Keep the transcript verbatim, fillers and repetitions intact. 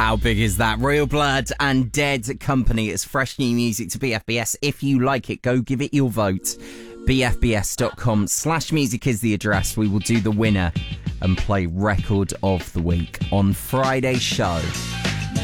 How big is that? Royal Blood and Dead Company. It's fresh new music to B F B S. If you like it, go give it your vote. B F B S dot com slash music is the address. We will do the winner and play Record of the Week on Friday's show.